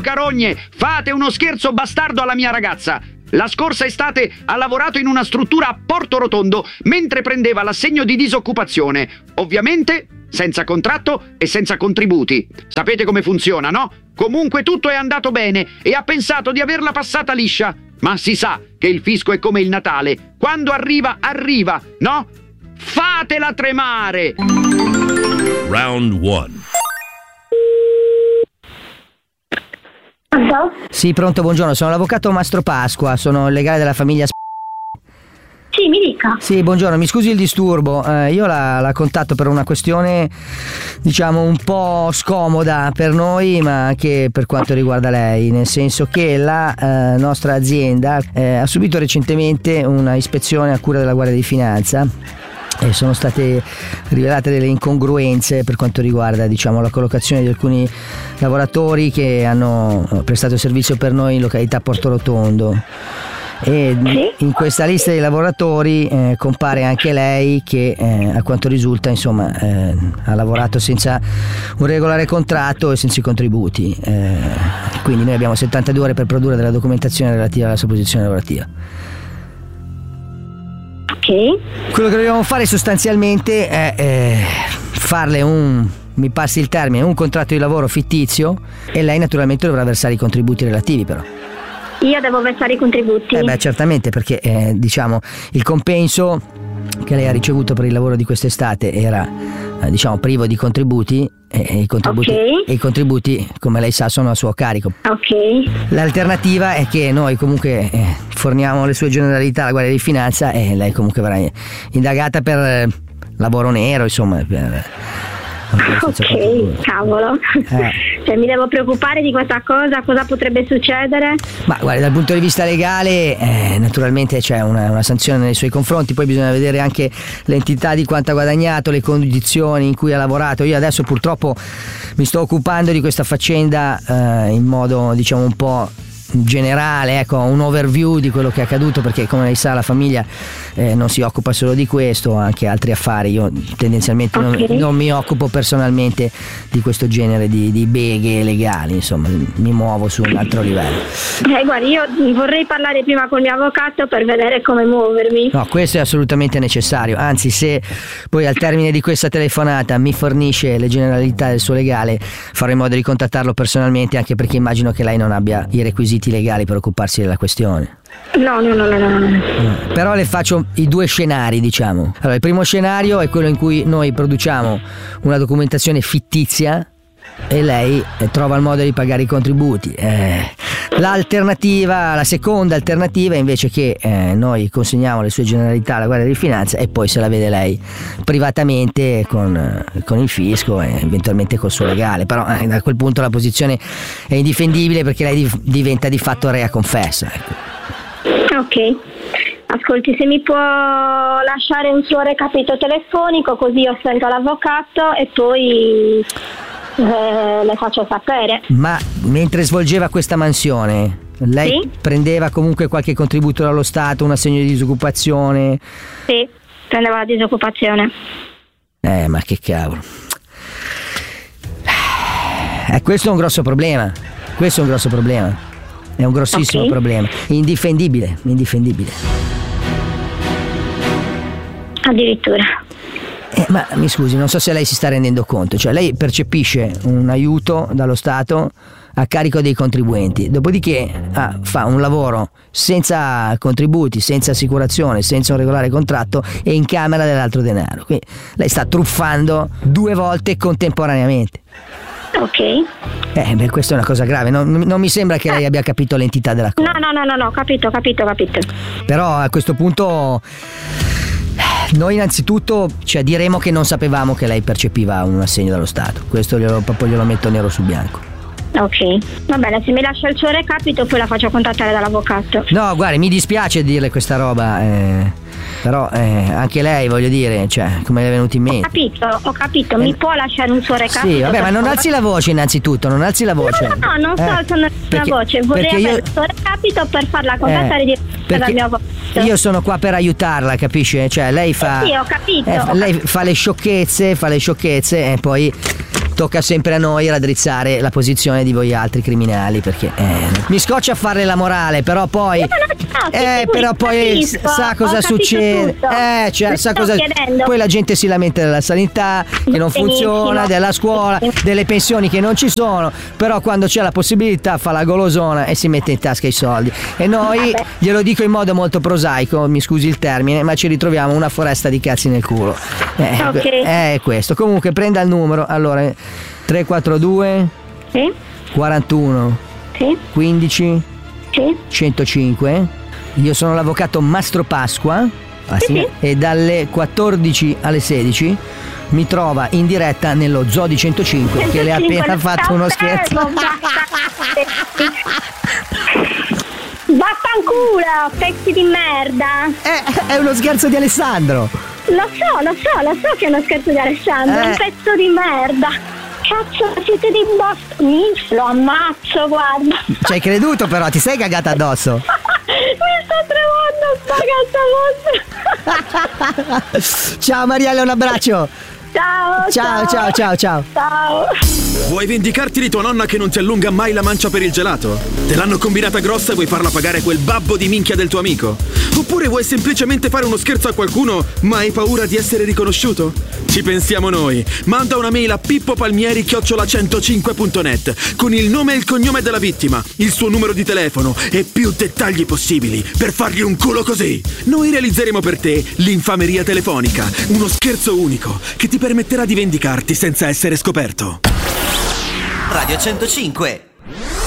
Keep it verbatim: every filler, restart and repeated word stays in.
carogne, fate uno scherzo bastardo alla mia ragazza. La scorsa estate ha lavorato in una struttura a Porto Rotondo mentre prendeva l'assegno di disoccupazione. Ovviamente senza contratto e senza contributi. Sapete come funziona, no? Comunque tutto è andato bene e ha pensato di averla passata liscia. Ma si sa che il fisco è come il Natale. Quando arriva, arriva, no? Fatela tremare! Round one. Pronto? Sì, pronto, buongiorno, sono l'avvocato Mastro Pasqua, sono il legale della famiglia. Sì, mi dica. Sì, buongiorno, mi scusi il disturbo, eh, io la, la contatto per una questione, diciamo, un po' scomoda per noi, ma anche per quanto riguarda lei, nel senso che la eh, nostra azienda eh, ha subito recentemente una ispezione a cura della Guardia di Finanza e sono state rivelate delle incongruenze per quanto riguarda, diciamo, la collocazione di alcuni lavoratori che hanno prestato servizio per noi in località Porto Rotondo. E in questa lista dei lavoratori eh, compare anche lei che eh, a quanto risulta, insomma, eh, ha lavorato senza un regolare contratto e senza i contributi, eh, quindi noi abbiamo settantadue ore per produrre della documentazione relativa alla sua posizione lavorativa. Ok. Quello che dobbiamo fare sostanzialmente è eh, farle un, mi passi il termine, un contratto di lavoro fittizio, e lei naturalmente dovrà versare i contributi relativi. Però io devo versare i contributi? Eh beh, certamente, perché eh, diciamo il compenso che lei ha ricevuto per il lavoro di quest'estate era eh, diciamo privo di contributi, e, e, i contributi okay. e i contributi, come lei sa, sono a suo carico. Ok. L'alternativa è che noi comunque eh, forniamo le sue generalità alla Guardia di Finanza e lei comunque verrà indagata per eh, lavoro nero, insomma, per, ok, cavolo. Eh. Cioè, mi devo preoccupare di questa cosa? Cosa potrebbe succedere? Ma guarda, dal punto di vista legale eh, naturalmente c'è una, una sanzione nei suoi confronti, poi bisogna vedere anche l'entità di quanto ha guadagnato, le condizioni in cui ha lavorato. Io adesso purtroppo mi sto occupando di questa faccenda eh, in modo, diciamo, un po' generale, ecco, un overview di quello che è accaduto, perché come lei sa la famiglia eh, non si occupa solo di questo, ha anche altri affari. Io tendenzialmente okay. non, non mi occupo personalmente di questo genere di, di beghe legali, insomma mi muovo su un altro livello. Eh, guarda, io vorrei parlare prima con il mio avvocato per vedere come muovermi. No, questo è assolutamente necessario, anzi se poi al termine di questa telefonata mi fornisce le generalità del suo legale farò in modo di contattarlo personalmente, anche perché immagino che lei non abbia i requisiti legali per occuparsi della questione. No, no, no, no, no, no. Però le faccio i due scenari, diciamo. Allora, il primo scenario è quello in cui noi produciamo una documentazione fittizia e lei eh, trova il modo di pagare i contributi. Eh, l'alternativa, la seconda alternativa è invece che eh, noi consegniamo le sue generalità alla Guardia di Finanza e poi se la vede lei privatamente con, eh, con il fisco e eventualmente col suo legale. Però eh, da quel punto la posizione è indifendibile, perché lei div- diventa di fatto rea confessa, ecco. Ok, ascolti, se mi può lasciare un suo recapito telefonico, così io sento l'avvocato e poi eh, le faccio sapere. Ma mentre svolgeva questa mansione lei sì? prendeva comunque qualche contributo dallo Stato, un assegno di disoccupazione? Sì, prendeva la disoccupazione. Eh, ma che cavolo. Eh, questo è un grosso problema. Questo è un grosso problema. È un grossissimo okay. problema. Indifendibile, indifendibile. Addirittura. Eh, ma mi scusi, non so se lei si sta rendendo conto. Cioè, lei percepisce un aiuto dallo Stato a carico dei contribuenti, dopodiché ah, fa un lavoro senza contributi, senza assicurazione, senza un regolare contratto e incamera dell'altro denaro. Quindi lei sta truffando due volte contemporaneamente. Ok. Eh, beh, questa è una cosa grave. Non, non mi sembra che lei abbia capito l'entità della cosa. No, no, no, no, no, capito, capito, capito. Però a questo punto noi innanzitutto, cioè, diremo che non sapevamo che lei percepiva un assegno dallo Stato. Questo glielo, proprio glielo metto nero su bianco. Ok, va bene, se mi lascia il suo recapito poi la faccio contattare dall'avvocato. No, guardi, mi dispiace dirle questa roba, eh, però eh, anche lei, voglio dire, cioè, come le è venuto in mente. Ho capito, ho capito, eh, mi può lasciare un suo recapito? Sì, vabbè, ma non alzi la voce innanzitutto, non alzi la voce. No, no, no, non sto eh, alzando la voce, vorrei avere io, il suo recapito per farla contattare eh, direttamente dal mio avvocato. Io sono qua per aiutarla, capisce? Cioè, lei fa... Eh sì, ho capito. Eh, ho lei capito. fa le sciocchezze, fa le sciocchezze e poi... tocca sempre a noi raddrizzare la posizione di voi altri criminali, perché eh, mi scoccia farle la morale, però poi No, no, eh, sì, però poi capisco, sa cosa ho capito succede. tutto. Eh, cioè, Le sa sto cosa chiedendo. poi la gente si lamenta della sanità che non Benissimo. funziona, della scuola, delle pensioni che non ci sono, però quando c'è la possibilità fa la golosona e si mette in tasca i soldi. E noi, Vabbè. glielo dico in modo molto prosaico, mi scusi il termine, ma ci ritroviamo una foresta di cazzi nel culo. Eh, Ok. È questo. Comunque prenda il numero. Allora, tre quattro due Sì, quarantuno sì, quindici sì. centocinque. Io sono l'avvocato Mastro Pasqua. Ah, Sì, sì? sì. E dalle quattordici alle sedici mi trova in diretta nello Zoo di centocinque, che le ha appena fatto uno scherzo. Vaffanculo, pezzi di merda. Eh, è uno scherzo di Alessandro. Lo so, lo so, lo so che è uno scherzo di Alessandro, Eh. un pezzo di merda. Cazzo, siete dei boss. Mi lo ammazzo, guarda. Ci hai creduto, però ti sei cagata addosso. Mi sta tremando sta cazzo. Ciao Mariella, un abbraccio. Ciao, Ciao, ciao, ciao, ciao. Ciao. Vuoi vendicarti di tua nonna che non ti allunga mai la mancia per il gelato? Te l'hanno combinata grossa e vuoi farla pagare quel babbo di minchia del tuo amico? Oppure vuoi semplicemente fare uno scherzo a qualcuno ma hai paura di essere riconosciuto? Ci pensiamo noi. Manda una mail a pippopalmieri chiocciola centocinque punto net con il nome e il cognome della vittima, il suo numero di telefono e più dettagli possibili per fargli un culo così. Noi realizzeremo per te l'infameria telefonica, uno scherzo unico che ti permetterà di vendicarti senza essere scoperto. Radio centocinque.